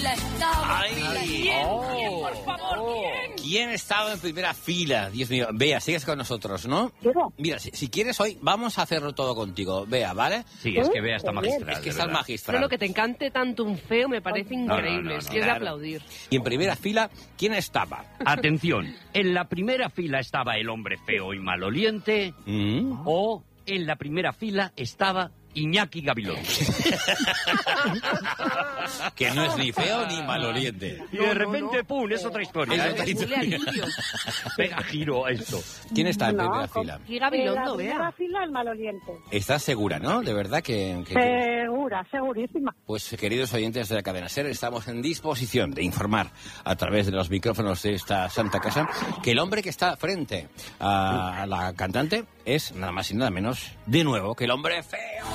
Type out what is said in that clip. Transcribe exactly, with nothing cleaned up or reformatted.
fila estaba? Ay, ¿Quién? oh, ¿Quién, por favor? oh. ¿Quién? ¿Quién estaba en primera fila? Dios mío. Bea, sigues con nosotros, ¿no? Digo. Mira, si, si quieres hoy, vamos a hacerlo todo contigo. Bea, ¿vale? Sí, es que Bea está magistral. Es que de estás verdad. magistral. Pero que te encante tanto un feo me parece increíble. no, no, es no, que es de claro. aplaudir. Y en primera fila, ¿quién estaba? Atención, en la primera fila estaba el hombre feo y maloliente, ¿Mm? o en la primera fila estaba Iñaki Gabilondo. Que no es ni feo ni maloliente. Y de repente, ¡pum!, es otra historia. Es otra ¿eh? historia. Huele a limpio. Pega giro a esto. ¿Quién está en No, primera con- fila? Y En la Gabilondo, primera vea. fila el maloliente. ¿Estás segura, no? De verdad que... que- Segura, segurísima. Pues, queridos oyentes de la cadena SER, estamos en disposición de informar a través de los micrófonos de esta santa casa que el hombre que está frente a la cantante es nada más y nada menos, de nuevo, que el hombre feo.